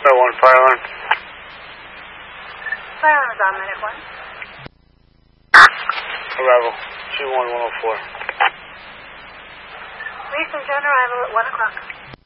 1, fire alarm. Fire alarm is on, minute 1. Arrival, C1104. Recent on arrival at 1 o'clock.